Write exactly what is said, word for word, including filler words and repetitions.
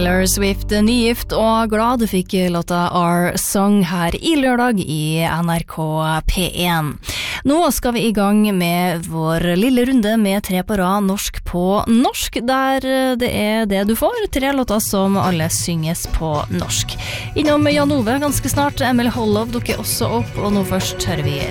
Taylor Swift, nygift og glad, du fikk låta Our Song her i lørdag i N R K P én. Nå skal vi i gang med vår lille runde med tre på rad norsk på norsk, der det er det du får, tre låter som alle synges på norsk. Innom Jan Ove ganske snart, Emil Hollow dukker også opp, og nå først hører vi